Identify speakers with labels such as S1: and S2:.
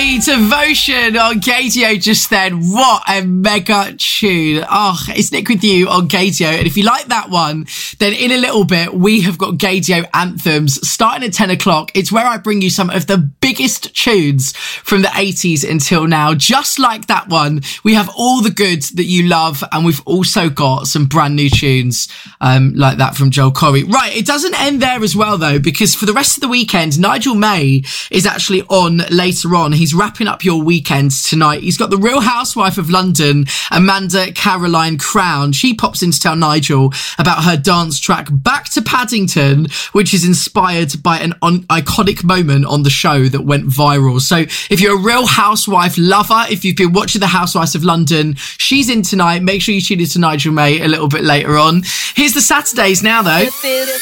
S1: Lovely Devotion on Gaydio just then. What a mega tune. Oh, it's Nick with you on Gaydio. And if you like that one, then in a little bit, we have got Gaydio Anthems starting at 10 o'clock. It's where I bring you some of the biggest tunes from the 80s until now. Just like that one, we have all the good that you love. And we've also got some brand new tunes like that from Joel Corry. Right, it doesn't end there as well, though, because for the rest of the weekend, Nigel May is actually on later on. He's wrapping up your weekends tonight. He's got the Real Housewife of London, Amanda Caroline Crown. She pops in to tell Nigel about her dance track Back to Paddington, which is inspired by an iconic moment on the show that went viral. So if you're a Real Housewife lover, if you've been watching the Housewives of London, she's in tonight. Make sure you tune in to Nigel May a little bit later on. Here's the Saturdays now, though.